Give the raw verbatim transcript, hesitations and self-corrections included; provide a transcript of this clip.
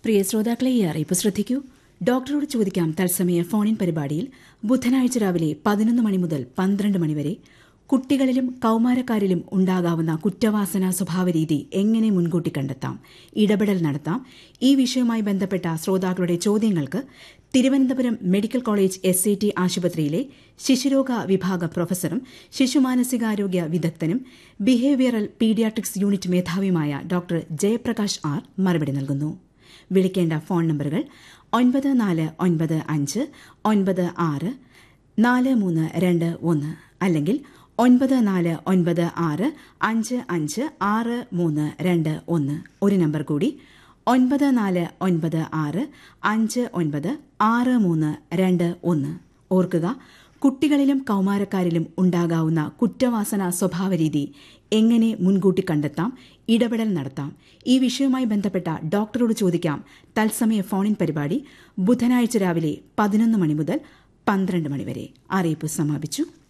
പ്രിയ ശ്രോതാക്കളെ ഈ അറിയിപ്പ് ശ്രദ്ധിക്കൂ. ഡോക്ടറോട് ചോദിക്കാം തത്സമയ ഫോണിൻ പരിപാടിയിൽ ബുധനാഴ്ച രാവിലെ പതിനൊന്ന് മണി മുതൽ പന്ത്രണ്ട് മണിവരെ കുട്ടികളിലും കൌമാരക്കാരിലും ഉണ്ടാകാവുന്ന കുറ്റവാസന സ്വഭാവരീതി എങ്ങനെ മുൻകൂട്ടി കണ്ടെത്താം, ഇടപെടൽ നടത്താം, ഈ വിഷയവുമായി ബന്ധപ്പെട്ട ശ്രോതാക്കളുടെ ചോദ്യങ്ങൾക്ക് Thiruvananthapuram medical college S I T ആശുപത്രിയിലെ ശിശുരോഗ വിഭാഗ പ്രൊഫസറും ശിശുമാനസികാരോഗ്യ വിദഗ്ധനും behavioural paediatrics unit മേധാവിയുമായ doctor Jayaprakash R മറുപടി നൽകുന്നു. വിളിക്കേണ്ട ഫോൺ നമ്പറുകൾ ഒൻപത് നാല് ഒൻപത് അഞ്ച് ഒൻപത് ആറ് നാല് മൂന്ന് രണ്ട് ഒന്ന് അല്ലെങ്കിൽ ഒൻപത് നാല് ഒൻപത് ആറ് അഞ്ച് അഞ്ച് ആറ് മൂന്ന് രണ്ട് ഒന്ന്. ഒരു നമ്പർ കൂടി ഒൻപത് നാല് ഒൻപത് ആറ് അഞ്ച് ഒൻപത് ആറ് മൂന്ന് രണ്ട് ഒന്ന്. ഓർക്കുക, കുട്ടികളിലും കൌമാരക്കാരിലും ഉണ്ടാകാവുന്ന കുറ്റവാസന സ്വഭാവരീതി എങ്ങനെ മുൻകൂട്ടി കണ്ടെത്താം, ഇടപെടൽ നടത്താം, ഈ വിഷയവുമായി ബന്ധപ്പെട്ട ഡോക്ടറോട് ചോദിക്കാം തത്സമയ ഫോണിൻ പരിപാടി ബുധനാഴ്ച രാവിലെ പതിനൊന്ന് മണി മുതൽ പന്ത്രണ്ട് മണിവരെ. അറിയിപ്പ് സമാപിച്ചു.